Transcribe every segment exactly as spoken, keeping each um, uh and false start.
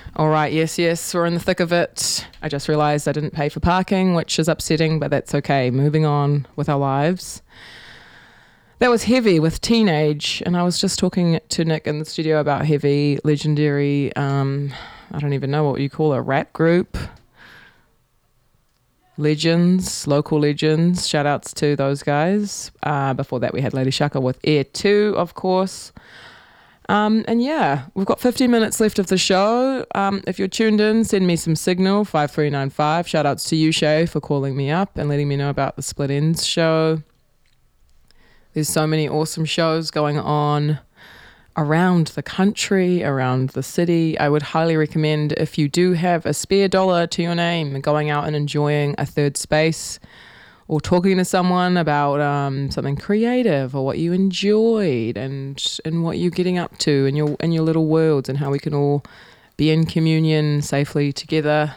All right, yes, yes, we're in the thick of it. I just realised I didn't pay for parking, which is upsetting, but that's okay. Moving on with our lives. That was Heavy with Teenage, and I was just talking to Nick in the studio about Heavy, legendary, um, I don't even know what you call it, rap group. Legends, local legends. Shout outs to those guys. Uh, before that, we had Lady Shaka with Air two, of course. Um, and yeah, we've got fifteen minutes left of the show. Um, if you're tuned in, send me some signal, five three nine five. Shout outs to you, Shay, for calling me up and letting me know about the Split Ends show. There's so many awesome shows going on around the country, around the city. I would highly recommend, if you do have a spare dollar to your name, going out and enjoying a third space, or talking to someone about um, something creative or what you enjoyed and and what you're getting up to in your in your little worlds, and how we can all be in communion safely together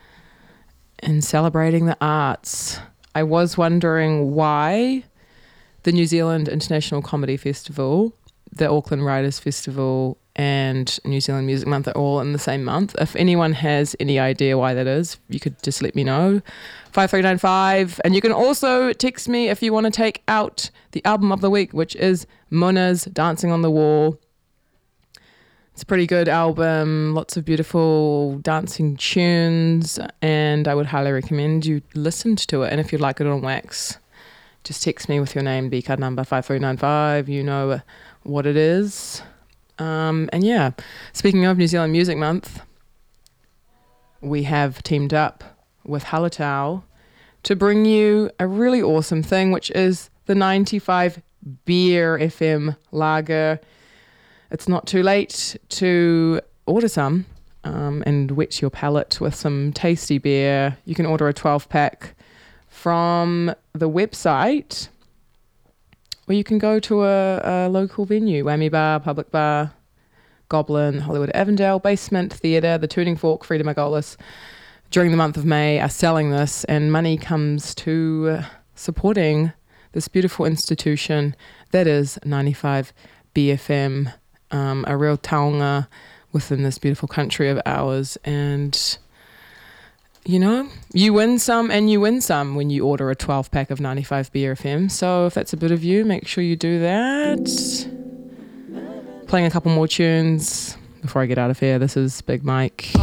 and celebrating the arts. I was wondering why the New Zealand International Comedy Festival, the Auckland Writers Festival, and New Zealand Music Month are all in the same month. If anyone has any idea why that is, you could just let me know. five three nine five. And you can also text me if you want to take out the album of the week, which is Mona's Dancing on the Wall. It's a pretty good album, lots of beautiful dancing tunes, and I would highly recommend you listen to it. And if you'd like it on wax, just text me with your name, B card number five three nine five. You know what it is. Um, and yeah, speaking of New Zealand Music Month, we have teamed up with Hallertau to bring you a really awesome thing, which is the ninety-five Beer F M Lager. It's not too late to order some um, and wet your palate with some tasty beer. You can order a twelve pack from the website, or you can go to a, a local venue, Whammy Bar, Public Bar, Goblin, Hollywood Avondale, Basement Theatre, the Tuning Fork, Freedom Margolis, during the month of May are selling this, and money comes to supporting this beautiful institution that is ninety-five B F M, um, a real taonga within this beautiful country of ours. And you know, you win some and you win some when you order a twelve pack of ninety-five B F M. So if that's a bit of you, make sure you do that. Playing a couple more tunes before I get out of here. This is Big Mike.